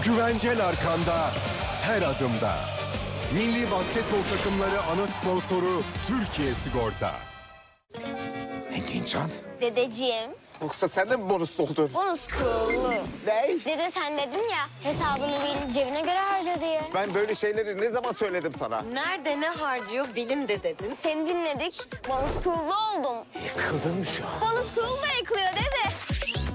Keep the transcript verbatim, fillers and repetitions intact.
Güvencel arkanda, her adımda. Milli basketbol takımları ana sponsoru Türkiye Sigorta. Engincan. Dedeciğim, Yoksa sen de mi bonus oldun? bonus cool'lu. Ne? Dede sen dedin ya hesabını bilin cebine göre harca diye. Ben böyle şeyleri ne zaman söyledim sana? Nerede ne harcıyor bilim de dedin. Seni dinledik, bonus cool'lu oldum. Yıkıldın mı şu an? Bonus cool da yıkılıyor dede.